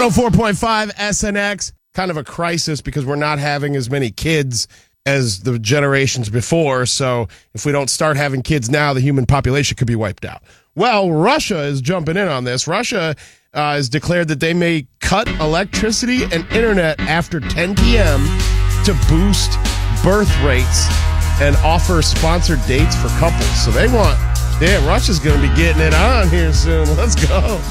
104.5 SNX, kind of a crisis because we're not having as many kids as the generations before. So if we don't start having kids now, the human population could be wiped out. Well, Russia is jumping in on this. Russia has declared that they may cut electricity and internet after 10 p.m. to boost birth rates and offer sponsored dates for couples. So Russia's going to be getting it on here soon. Let's go.